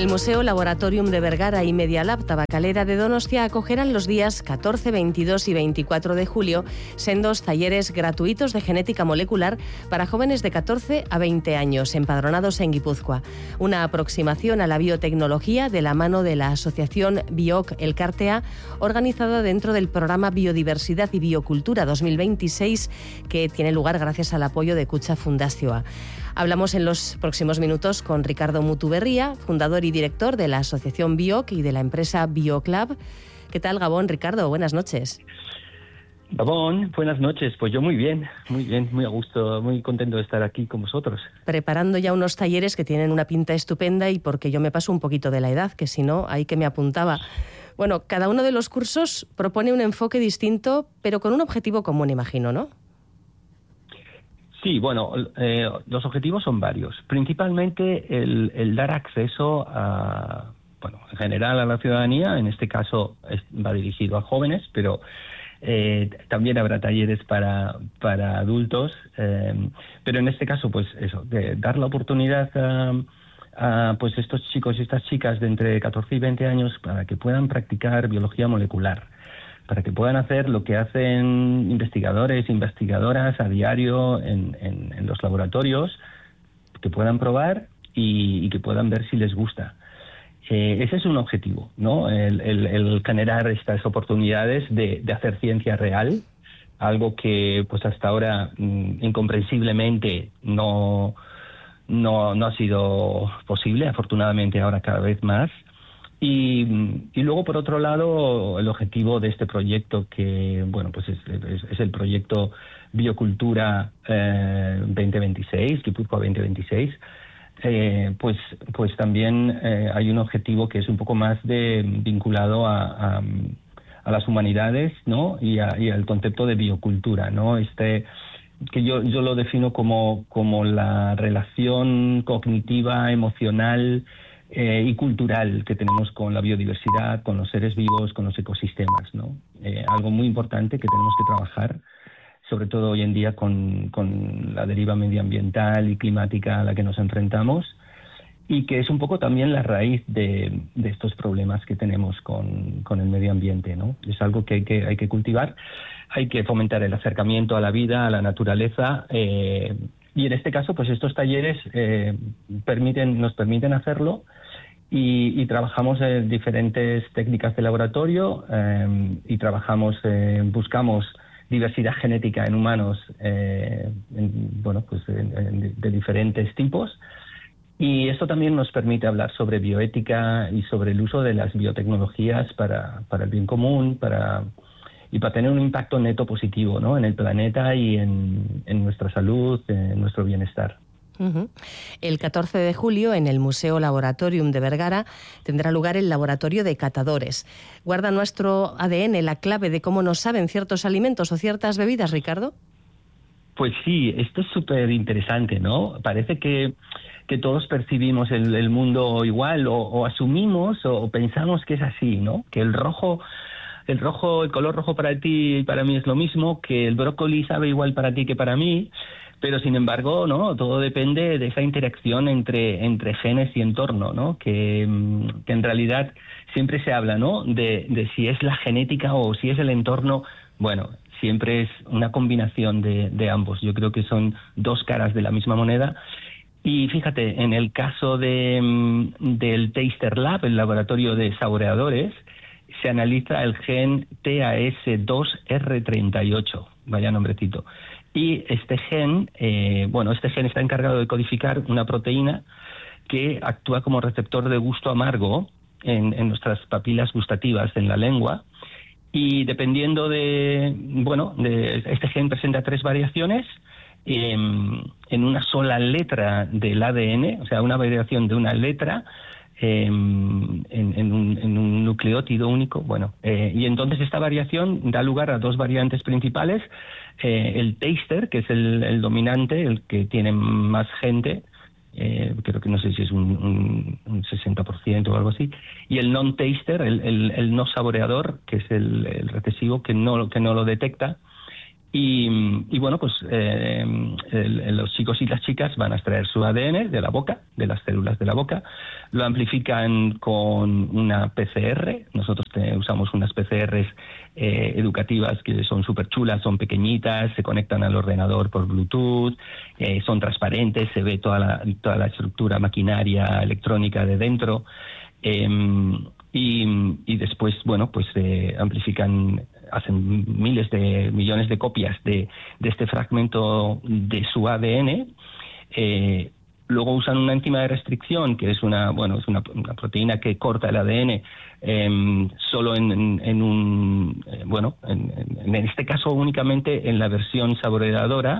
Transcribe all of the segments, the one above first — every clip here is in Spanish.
El Museo Laboratorium de Vergara y Media Lab Tabacalera de Donostia acogerán los días 14, 22 y 24 de julio sendos talleres gratuitos de genética molecular para jóvenes de 14 a 20 años empadronados en Guipúzcoa. Una aproximación a la biotecnología de la mano de la asociación Bioc Elkartea, organizada dentro del programa Biodiversidad y Biocultura 2026, que tiene lugar gracias al apoyo de Kutxa Fundazioa. Hablamos en los próximos minutos con Ricardo Mutuberría, fundador y director de la asociación Bioc y de la empresa Bioclub. ¿Qué tal, Gabón? Ricardo, buenas noches. Gabón, buenas noches. Pues yo muy bien, muy a gusto, muy contento de estar aquí con vosotros. Preparando ya unos talleres que tienen una pinta estupenda y porque yo me paso un poquito de la edad, que si no, ahí que me apuntaba. Bueno, cada uno de los cursos propone un enfoque distinto, pero con un objetivo común, imagino, ¿no? Sí, bueno, los objetivos son varios. Principalmente el dar acceso a, bueno, en general a la ciudadanía. En este caso va dirigido a jóvenes, pero también habrá talleres para adultos. Pero en este caso, pues eso, de dar la oportunidad a pues estos chicos y estas chicas de entre 14 y 20 años para que puedan practicar biología molecular, para que puedan hacer lo que hacen investigadores e investigadoras a diario en los laboratorios, que puedan probar y que puedan ver si les gusta. Ese es un objetivo, ¿no? El generar estas oportunidades de hacer ciencia real, algo que pues hasta ahora incomprensiblemente no ha sido posible, afortunadamente ahora cada vez más. Y luego, por otro lado, el objetivo de este proyecto, que bueno, pues es el proyecto Biocultura 2026, Guipúzcoa 2026, pues también hay un objetivo que es un poco más vinculado a las humanidades, ¿no? y al concepto de biocultura, ¿no? Que yo lo defino como la relación cognitiva, emocional y cultural que tenemos con la biodiversidad, con los seres vivos, con los ecosistemas, ¿no? Algo muy importante que tenemos que trabajar, sobre todo hoy en día con la deriva medioambiental y climática a la que nos enfrentamos, y que es un poco también la raíz de estos problemas que tenemos con el medio ambiente, ¿no? Es algo que hay que cultivar, hay que fomentar el acercamiento a la vida, a la naturaleza, y en este caso, pues estos talleres nos permiten hacerlo, y trabajamos en diferentes técnicas de laboratorio, y buscamos diversidad genética en humanos, de diferentes tipos. Y esto también nos permite hablar sobre bioética y sobre el uso de las biotecnologías para el bien común, para tener un impacto neto positivo, ¿no? En el planeta y en nuestra salud, en nuestro bienestar. Uh-huh. El 14 de julio, en el Museo Laboratorium de Vergara, tendrá lugar el Laboratorio de Catadores. ¿Guarda nuestro ADN la clave de cómo nos saben ciertos alimentos o ciertas bebidas, Ricardo? Pues sí, esto es súper interesante, ¿no? Parece que todos percibimos el mundo igual, o asumimos o pensamos que es así, ¿no? Que el color rojo para ti y para mí es lo mismo, que el brócoli sabe igual para ti que para mí. Pero sin embargo, no, todo depende de esa interacción entre genes y entorno, ¿no? Que en realidad siempre se habla, ¿no? De si es la genética o si es el entorno. Bueno, siempre es una combinación de ambos. Yo creo que son dos caras de la misma moneda. Y fíjate, en el caso del Taster Lab, el laboratorio de saboreadores, se analiza el gen TAS2R38, vaya nombrecito. Y este gen está encargado de codificar una proteína que actúa como receptor de gusto amargo en nuestras papilas gustativas en la lengua. Y dependiendo este gen presenta 3 variaciones en una sola letra del ADN, o sea, una variación de una letra en un nucleótido único. Y entonces esta variación da lugar a 2 variantes principales. El taster, que es el dominante, el que tiene más gente, creo que no sé si es un 60% o algo así, y el non-taster, el no saboreador, que es el recesivo que no lo detecta. Y bueno, pues los chicos y las chicas van a extraer su ADN de la boca, de las células de la boca, lo amplifican con una PCR. Nosotros usamos unas PCRs educativas que son súper chulas, son pequeñitas, se conectan al ordenador por Bluetooth, son transparentes, se ve toda la estructura maquinaria electrónica de dentro. Y después, bueno, pues amplifican, hacen millones de copias de este fragmento de su ADN. Luego usan una enzima de restricción, que es una proteína que corta el ADN solo en este caso únicamente en la versión saboreadora.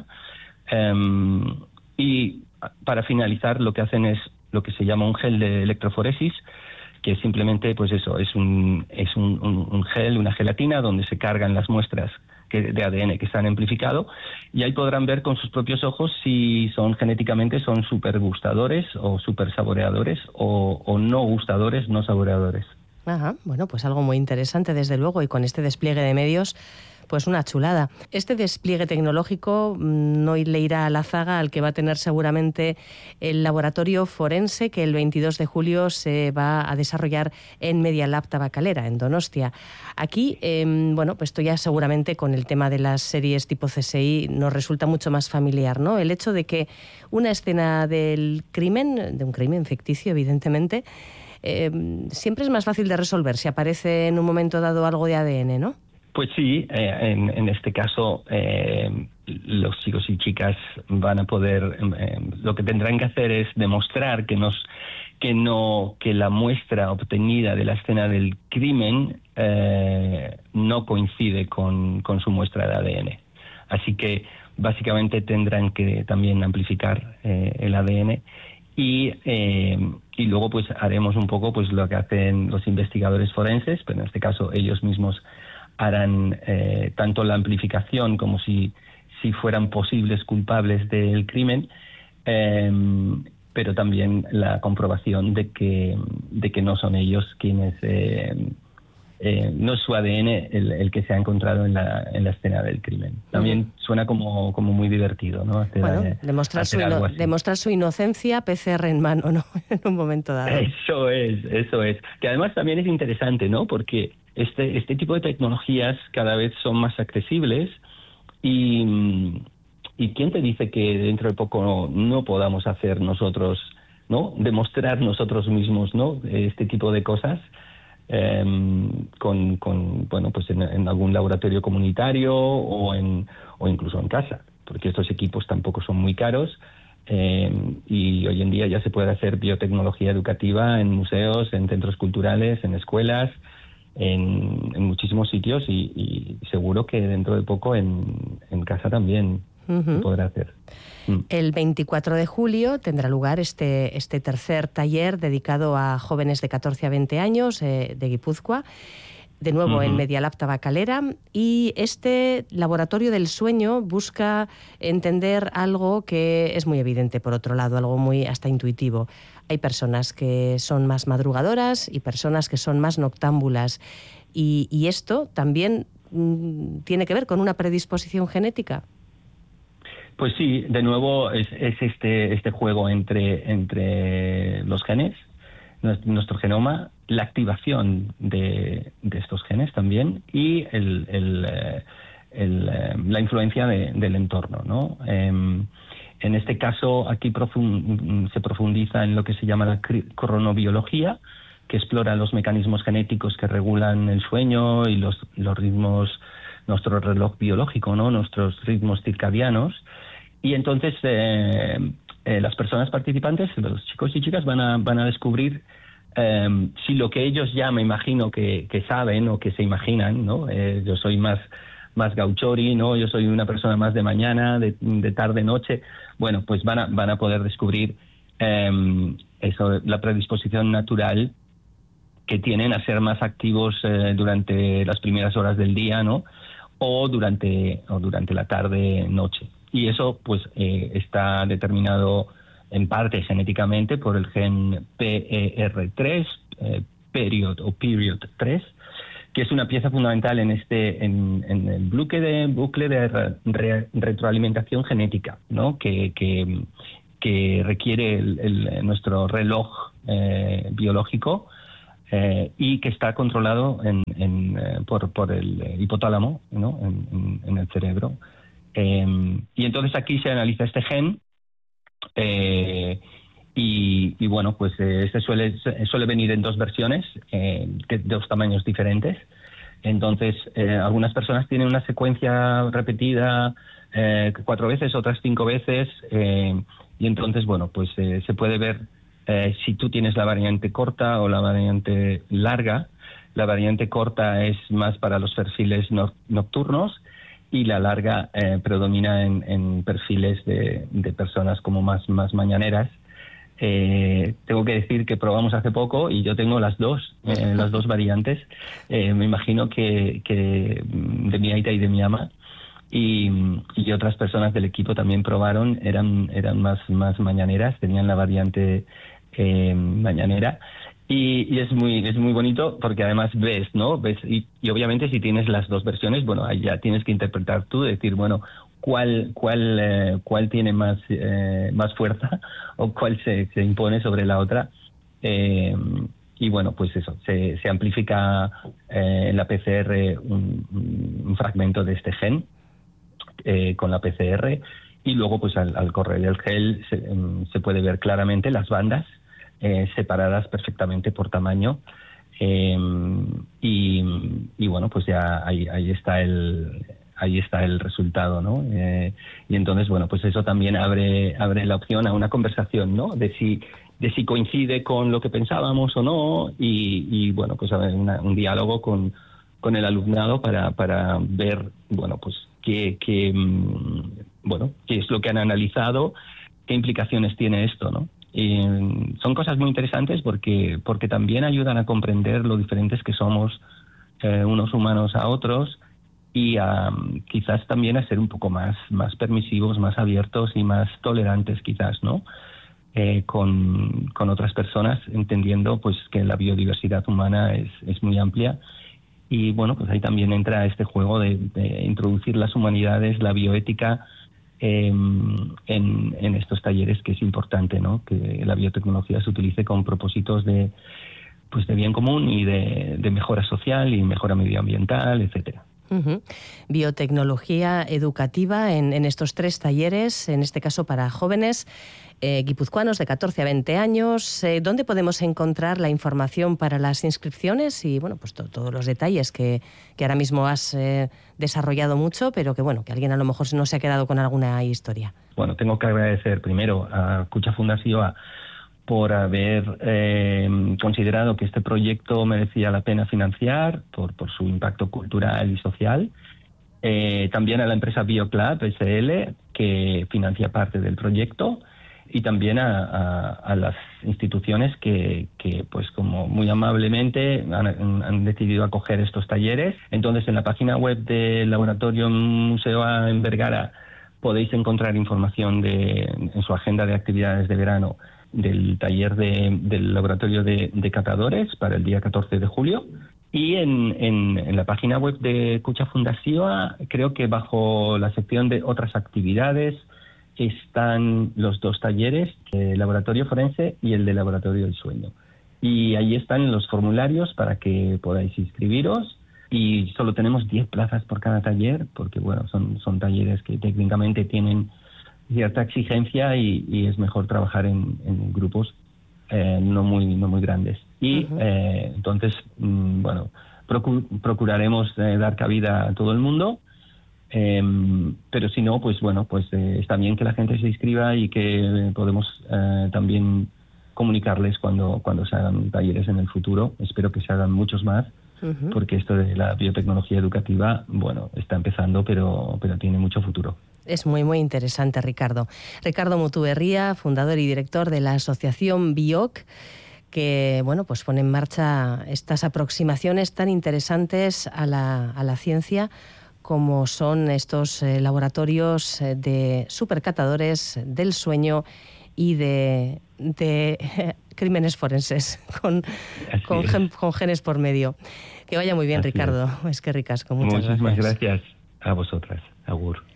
Y para finalizar, lo que hacen es lo que se llama un gel de electroforesis, que simplemente, pues eso, es un gel, una gelatina donde se cargan las muestras de ADN que están amplificado, y ahí podrán ver con sus propios ojos si genéticamente son súper gustadores o súper saboreadores o no gustadores, no saboreadores. Ajá, bueno, pues algo muy interesante desde luego, y con este despliegue de medios, pues una chulada. Este despliegue tecnológico no le irá a la zaga al que va a tener seguramente el laboratorio forense, que el 22 de julio se va a desarrollar en Media Lab Tabacalera, en Donostia. Aquí, pues esto ya seguramente con el tema de las series tipo CSI nos resulta mucho más familiar, ¿no? El hecho de que una escena de un crimen ficticio, evidentemente, siempre es más fácil de resolver si aparece en un momento dado algo de ADN, ¿no? Pues sí, en este caso los chicos y chicas van a poder, lo que tendrán que hacer es demostrar que la muestra obtenida de la escena del crimen no coincide con su muestra de ADN. Así que básicamente tendrán que también amplificar el ADN. Y luego pues haremos un poco pues lo que hacen los investigadores forenses, pero en este caso ellos mismos harán tanto la amplificación como si fueran posibles culpables del crimen, pero también la comprobación de que no son ellos quienes, no es su ADN el que se ha encontrado en la escena del crimen. También suena como muy divertido, ¿no? Demostrar su inocencia, PCR en mano, ¿no? En un momento dado. Eso es. Que además también es interesante, ¿no? Porque este tipo de tecnologías cada vez son más accesibles y ¿quién te dice que dentro de poco no podamos hacer nosotros, ¿no? Demostrar nosotros mismos, ¿no? Este tipo de cosas pues en algún laboratorio comunitario o incluso en casa, porque estos equipos tampoco son muy caros. Y hoy en día ya se puede hacer biotecnología educativa en museos, en centros culturales, en escuelas, en muchísimos sitios y seguro que dentro de poco en casa también se podrá hacer. El 24 de julio tendrá lugar este tercer taller dedicado a jóvenes de 14 a 20 años de Guipúzcoa, de nuevo en Media Lab Tabacalera, y este laboratorio del sueño busca entender algo que es muy evidente, por otro lado, algo muy hasta intuitivo. Hay personas que son más madrugadoras y personas que son más noctámbulas, y esto también tiene que ver con una predisposición genética. Pues sí, de nuevo es este juego entre los genes, nuestro genoma, la activación de estos genes también y la influencia del entorno, ¿no? En este caso aquí se profundiza en lo que se llama la cronobiología, que explora los mecanismos genéticos que regulan el sueño y los ritmos, nuestro reloj biológico, ¿no? Nuestros ritmos circadianos. Y entonces las personas participantes, los chicos y chicas, van a descubrir si lo que ellos ya me imagino que saben o que se imaginan, ¿no? Yo soy más gauchori, ¿no? Yo soy una persona más de mañana, de tarde, noche. Bueno, pues van a poder descubrir la predisposición natural que tienen a ser más activos durante las primeras horas del día, ¿no? O durante la tarde, noche. Y eso pues está determinado en parte genéticamente por el gen PER3, period 3, que es una pieza fundamental en el bucle de retroalimentación genética, ¿no? que requiere nuestro reloj biológico y que está controlado por el hipotálamo, ¿no? en el cerebro. Y entonces aquí se analiza este gen y bueno, pues este suele venir en dos versiones, de dos tamaños diferentes. Entonces, algunas personas tienen una secuencia repetida 4 veces, otras 5 veces, y entonces, bueno, pues se puede ver si tú tienes la variante corta o la variante larga. La variante corta es más para los perfiles nocturnos y la larga predomina en perfiles de personas como más mañaneras. Tengo que decir que probamos hace poco y yo tengo las dos variantes. Me imagino que de mi aita y de mi ama, y otras personas del equipo también probaron, eran más mañaneras, tenían la variante mañanera, y es muy bonito porque además ves y obviamente si tienes las dos versiones, bueno, ahí ya tienes que interpretar tú, decir, bueno, cuál tiene más fuerza o cuál se impone sobre la otra. Y bueno, pues eso, se amplifica en la PCR un fragmento de este gen con la PCR, y luego pues al correr el gel se puede ver claramente las bandas separadas perfectamente por tamaño. Y bueno, pues ya ahí está el resultado, ¿no? Y entonces, bueno, pues eso también abre la opción a una conversación, ¿no? De si coincide con lo que pensábamos o no, y bueno, pues a ver, un diálogo con el alumnado para ver, bueno, pues qué es lo que han analizado, qué implicaciones tiene esto, ¿no? Son cosas muy interesantes porque también ayudan a comprender lo diferentes que somos unos humanos a otros, y quizás también a ser un poco más permisivos, más abiertos y más tolerantes quizás, ¿no? Con otras personas, entendiendo pues que la biodiversidad humana es muy amplia. Y bueno, pues ahí también entra este juego de introducir las humanidades, la bioética en estos talleres, que es importante, ¿no? Que la biotecnología se utilice con propósitos de bien común y de mejora social y mejora medioambiental, etcétera. Uh-huh. Biotecnología educativa en estos 3 talleres, en este caso para jóvenes guipuzcoanos de 14 a 20 años. ¿Dónde podemos encontrar la información para las inscripciones? Y bueno, pues todos los detalles que ahora mismo has desarrollado mucho, pero que bueno, que alguien a lo mejor no se ha quedado con alguna historia. Bueno, tengo que agradecer primero a Kutxa Fundazioa por haber considerado que este proyecto merecía la pena financiar por su impacto cultural y social. También a la empresa BioClub SL, que financia parte del proyecto, y también a las instituciones que pues como muy amablemente han decidido acoger estos talleres. Entonces, en la página web del Laboratorio Museoa en Vergara podéis encontrar información en su agenda de actividades de verano del taller del laboratorio de catadores para el día 14 de julio. Y en la página web de Kutxa Fundazioa, creo que bajo la sección de otras actividades están los 2 talleres, el laboratorio forense y el de laboratorio del sueño. Y ahí están los formularios para que podáis inscribiros, y solo tenemos 10 plazas por cada taller, porque bueno, son talleres que técnicamente tienen cierta exigencia y es mejor trabajar en grupos no muy grandes. Y uh-huh. Entonces, bueno, procuraremos dar cabida a todo el mundo, pero si no, pues bueno, pues está bien que la gente se inscriba y que podemos también comunicarles cuando se hagan talleres en el futuro. Espero que se hagan muchos más, uh-huh. porque esto de la biotecnología educativa, bueno, está empezando, pero tiene mucho futuro. Es muy interesante, Ricardo. Ricardo Mutuberría, fundador y director de la asociación BIOC, que bueno, pues pone en marcha estas aproximaciones tan interesantes a la ciencia, como son estos laboratorios de supercatadores del sueño y de crímenes forenses con genes por medio. Que vaya muy bien, Ricardo. Es que ricasco. Muchísimas gracias a vosotras. Agur.